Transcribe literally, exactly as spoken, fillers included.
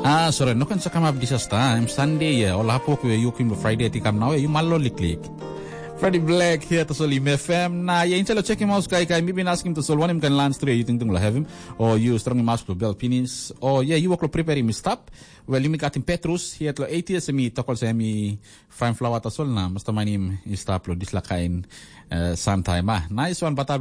Ah, sorry, no kan sa kamab disas time Sunday ya. Ola po ko yukim Friday ti kam now yung malo liklik. Freddie Black here to Solim F M. Na ya inshallah check him out kay kay maybe ask him to sol one him kan lance three you think tung la have him or you strong mask to bell penis or yeah you work prepare him stop. Well you got him Petrus here to eighty s mi tokol sa mi fine flower ta sol na basta manim stop lo dislakain uh, sometime ah. Nice one bata